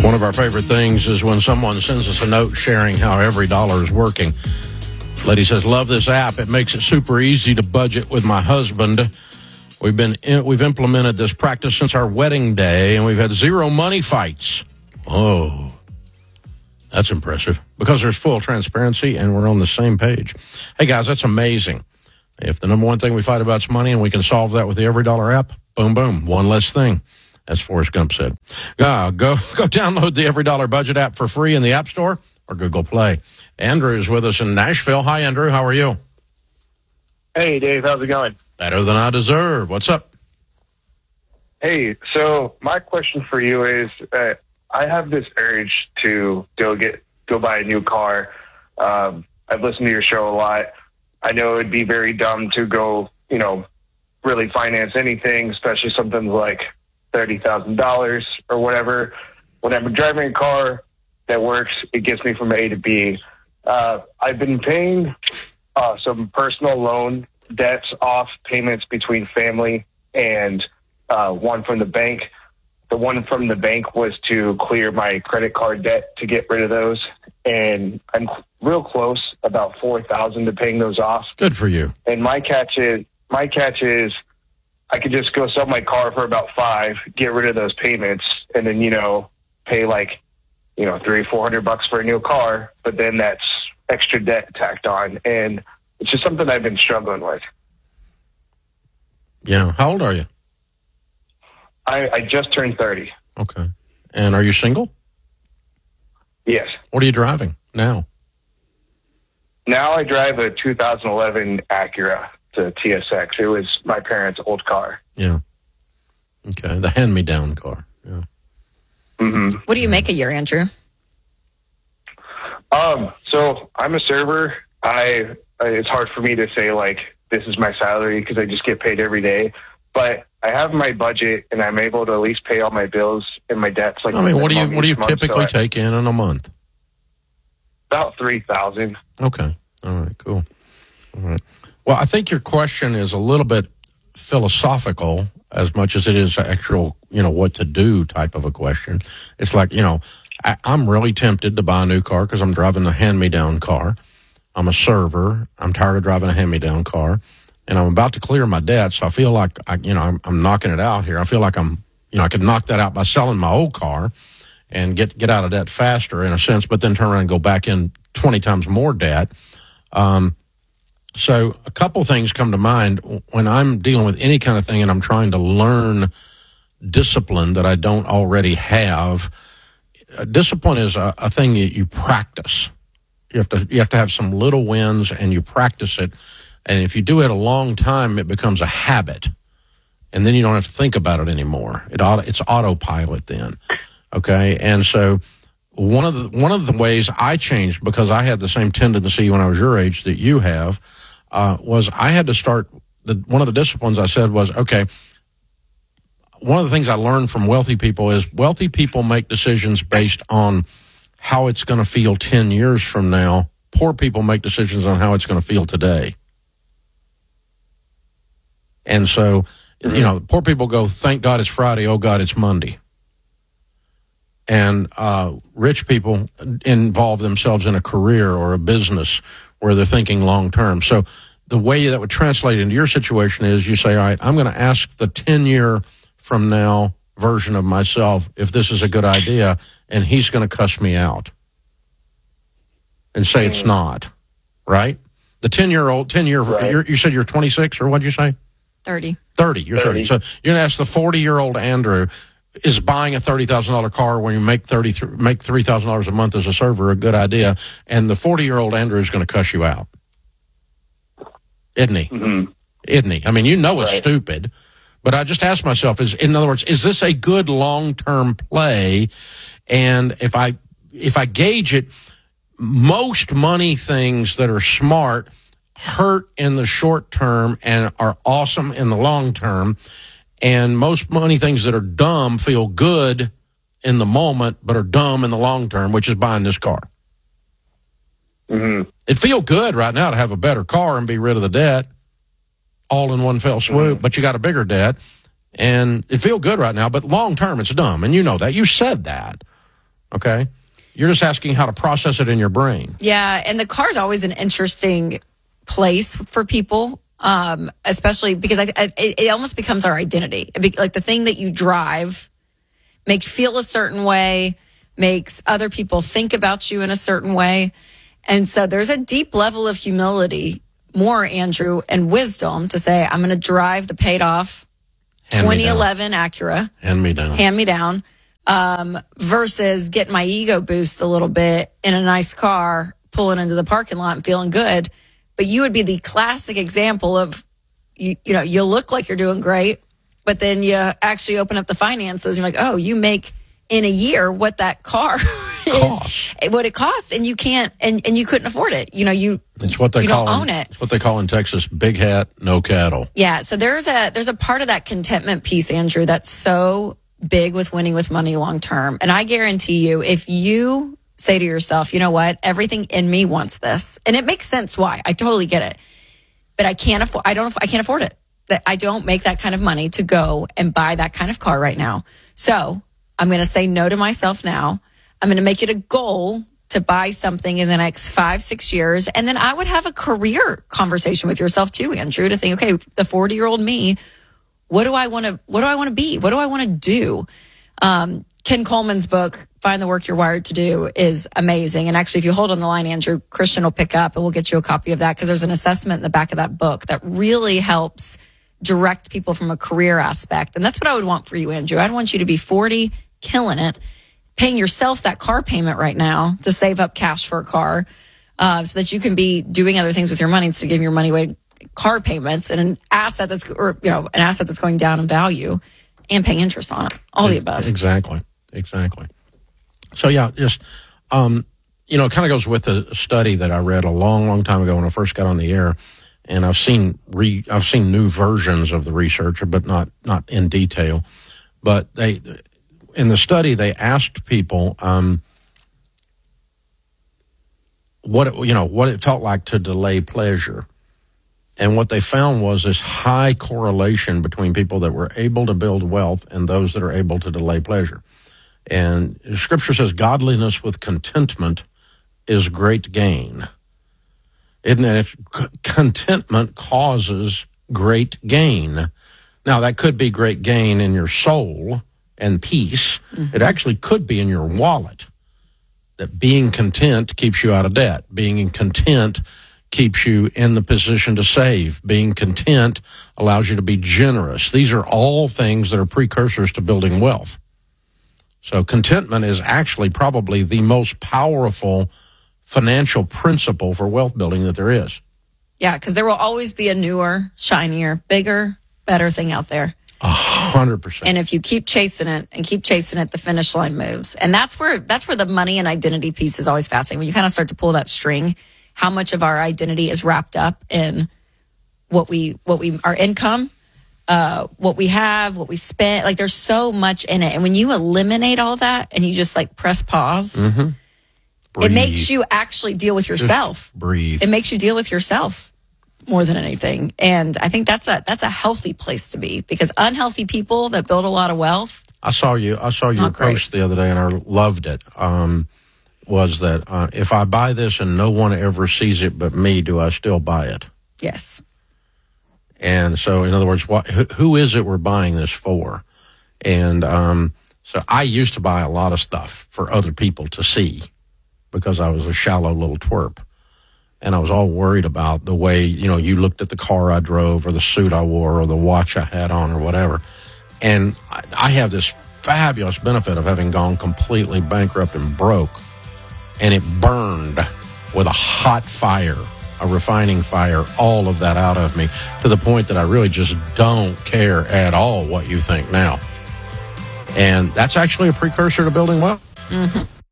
One of our favorite things is when someone sends us a note sharing how every dollar is working. Lady says, love this app. It makes it super easy to budget with my husband. We've implemented this practice since our wedding day, and we've had zero money fights. Oh, that's impressive. Because there's full transparency, and we're on the same page. Hey, guys, that's amazing. If the number one thing we fight about is money, and we can solve that with the Every Dollar app, boom, boom, one less thing. As Forrest Gump said. Go download the Every Dollar Budget app for free in the App Store or Google Play. Andrew is with us in Nashville. Hi, Andrew. How are you? Hey, Dave. How's it going? Better than I deserve. What's up? Hey, so my question for you is, I have this urge to go buy a new car. I've listened to your show a lot. I know it'd be very dumb to go, really finance anything, especially something like $30,000 or whatever. When I'm driving a car that works, it gets me from A to B. I've been paying some personal loan debts off, payments between family and one from the bank. The one from the bank was to clear my credit card debt to get rid of those. And I'm real close, about $4,000 to paying those off. Good for you. And my catch is I could just go sell my car for about $5,000, get rid of those payments, and then, pay like, $300-400 for a new car, but then that's extra debt tacked on. And it's just something I've been struggling with. Yeah. How old are you? I just turned 30. Okay. And are you single? Yes. What are you driving now? Now I drive a 2011 Acura. To TSX. It was my parents' old car. Yeah. Okay. The hand-me-down car. Yeah. Mm-hmm. What do you make a year, Andrew? So I'm a server. It's hard for me to say like this is my salary because I just get paid every day. But I have my budget and I'm able to at least pay all my bills and my debts. Like, what do you typically take in a month? About $3,000. Okay. All right. Cool. All right. Well, I think your question is a little bit philosophical as much as it is actual, what to do type of a question. It's like, I'm really tempted to buy a new car because I'm driving a hand-me-down car. I'm a server. I'm tired of driving a hand-me-down car. And I'm about to clear my debt, so I feel like, I'm knocking it out here. I feel like I could knock that out by selling my old car and get out of debt faster in a sense, but then turn around and go back in 20 times more debt. So a couple things come to mind when I'm dealing with any kind of thing and I'm trying to learn discipline that I don't already have. Discipline is a thing that you practice. You have to have some little wins and you practice it. And if you do it a long time, it becomes a habit. And then you don't have to think about it anymore. It's autopilot then. Okay. And so one of the ways I changed, because I had the same tendency when I was your age that you have, was I had to start, one of the disciplines I said was, okay, one of the things I learned from wealthy people is wealthy people make decisions based on how it's going to feel 10 years from now. Poor people make decisions on how it's going to feel today. And so, poor people go, thank God it's Friday, oh God, it's Monday. And rich people involve themselves in a career or a business where they're thinking long term. So the way that would translate into your situation is you say, all right, I'm going to ask the 10-year from now version of myself if this is a good idea, and he's going to cuss me out and say it's not, right? The 10-year-old, right. You said you're 26, or what'd you say? 30. 30, you're 30. So you're going to ask the 40-year-old Andrew, is buying a $30,000 car when you make $3,000 a month as a server a good idea? And the 40-year-old Andrew is going to cuss you out, isn't he? Mm-hmm. Isn't he? I mean, it's stupid, but I just asked myself: in other words, is this a good long-term play? And if I gauge it, most money things that are smart hurt in the short term and are awesome in the long term. And most money things that are dumb feel good in the moment, but are dumb in the long term, which is buying this car. Mm-hmm. It'd feel good right now to have a better car and be rid of the debt all in one fell swoop, but you got a bigger debt. And it'd feel good right now, but long term it's dumb. And you know that. You said that. Okay? You're just asking how to process it in your brain. Yeah, and the car's always an interesting place for people, especially because it almost becomes our identity. Like the thing that you drive makes you feel a certain way, makes other people think about you in a certain way. And so there's a deep level of humility, more, Andrew, and wisdom to say, I'm going to drive the paid off 2011 Acura. Hand me down. Versus getting my ego boost a little bit in a nice car, pulling into the parking lot and feeling good. But you would be the classic example of, you know, you look like you're doing great, but then you actually open up the finances and you're like, oh, you make in a year what that car is, what it costs, and you can't, and you couldn't afford it. You know, it's what they call don't own it. It's what they call in Texas, big hat, no cattle. Yeah. So there's a part of that contentment piece, Andrew, that's so big with winning with money long term. And I guarantee you, if you say to yourself, you know what, everything in me wants this, and it makes sense why. I totally get it. But I can't afford it. That I don't make that kind of money to go and buy that kind of car right now. So I'm going to say no to myself now. I'm going to make it a goal to buy something in the next 5-6 years. And then I would have a career conversation with yourself too, Andrew, to think, okay, the 40-year-old me, what do I want to be? What do I want to do? Ken Coleman's book, Find the Work You're Wired to Do, is amazing. And actually, if you hold on the line, Andrew, Christian will pick up and we'll get you a copy of that, because there's an assessment in the back of that book that really helps direct people from a career aspect. And that's what I would want for you, Andrew. I'd want you to be 40, killing it, paying yourself that car payment right now to save up cash for a car, so that you can be doing other things with your money instead of giving your money away car payments, and an asset that's going down in value and paying interest on it. All the above. Exactly. So yeah, just it kind of goes with a study that I read a long time ago when I first got on the air, and I've seen new versions of the research, but not in detail. But in the study they asked people what it felt like to delay pleasure. And what they found was this high correlation between people that were able to build wealth and those that are able to delay pleasure. And Scripture says godliness with contentment is great gain. Isn't it? Contentment causes great gain. Now, that could be great gain in your soul and peace. Mm-hmm. It actually could be in your wallet. That being content keeps you out of debt. Being content keeps you in the position to save. Being content allows you to be generous. These are all things that are precursors to building wealth. So contentment is actually probably the most powerful financial principle for wealth building that there is. Yeah, because there will always be a newer, shinier, bigger, better thing out there. 100%. And if you keep chasing it, the finish line moves. And that's where the money and identity piece is always fascinating. When you kind of start to pull that string, how much of our identity is wrapped up in our income, what we have, what we spend. Like, there's so much in it. And when you eliminate all that and you just like press pause, mm-hmm. It makes you actually deal with yourself. Just breathe. It makes you deal with yourself more than anything. And I think that's a healthy place to be, because unhealthy people that build a lot of wealth. I saw your post the other day, and I loved it. Was that if I buy this and no one ever sees it but me, do I still buy it? Yes. And so, in other words, who is it we're buying this for? And so I used to buy a lot of stuff for other people to see, because I was a shallow little twerp. And I was all worried about the way, you looked at the car I drove or the suit I wore or the watch I had on or whatever. And I have this fabulous benefit of having gone completely bankrupt and broke. And it burned with a hot fire, a refining fire, all of that out of me, to the point that I really just don't care at all what you think now. And that's actually a precursor to building wealth. Mm-hmm.